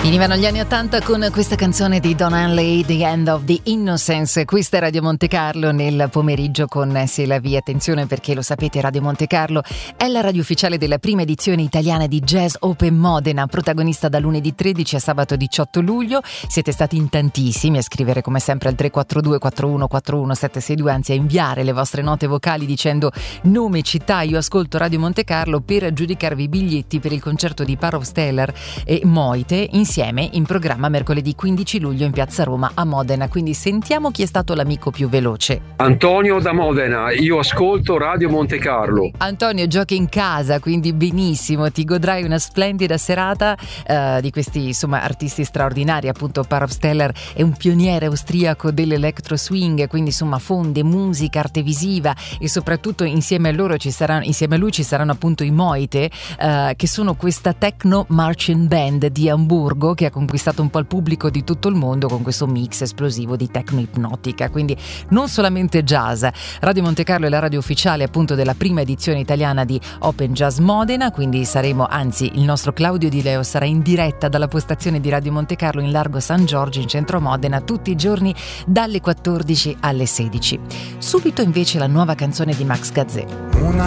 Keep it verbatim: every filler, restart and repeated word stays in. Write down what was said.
Finivano gli anni ottanta con questa canzone di Don Henley, The End of the Innocence. Questa è Radio Monte Carlo nel pomeriggio con C'est la vie. Attenzione, perché lo sapete, Radio Monte Carlo è la radio ufficiale della prima edizione italiana di Jazz Open Modena, protagonista da lunedì tredici a sabato diciotto luglio. Siete stati in tantissimi a scrivere come sempre al tre quattro due quattro uno quattro uno sette sei due, anzi a inviare le vostre note vocali dicendo nome, città, io ascolto Radio Monte Carlo, per aggiudicarvi i biglietti per il concerto di Parov Steller e Moite insieme in programma mercoledì quindici luglio in Piazza Roma a Modena. Quindi sentiamo chi è stato l'amico più veloce. Antonio da Modena, io ascolto Radio Monte Carlo. Antonio, giochi in casa, quindi benissimo, ti godrai una splendida serata uh, di questi insomma artisti straordinari. Appunto Parov Steller è un pioniere austriaco dell'electro swing, quindi insomma fonde musica, arte visiva, e soprattutto insieme a loro ci saranno, insieme a lui ci saranno appunto i Moite, uh, che sono questa techno marching band di Amburgo che ha conquistato un po' il pubblico di tutto il mondo con questo mix esplosivo di techno ipnotica, quindi non solamente jazz. Radio Monte Carlo è la radio ufficiale appunto della prima edizione italiana di Open Jazz Modena, quindi saremo, anzi il nostro Claudio Di Leo sarà in diretta dalla postazione di Radio Monte Carlo in Largo San Giorgio in centro Modena tutti i giorni dalle quattordici alle sedici. Subito invece la nuova canzone di Max Gazzè.